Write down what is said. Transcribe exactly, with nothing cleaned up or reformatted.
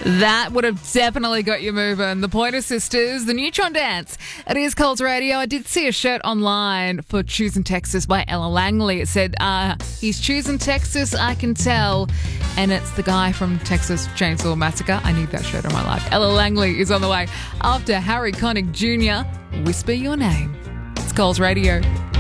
That would have definitely got you moving. The Pointer Sisters, the Neutron Dance. It is Coles Radio. I did see a shirt online for Choosing Texas by Ella Langley. It said, uh, he's choosing Texas, I can tell. And it's the guy from Texas Chainsaw Massacre. I need that shirt in my life. Ella Langley is on the way after Harry Connick Junior Whisper Your Name. It's Coles Radio.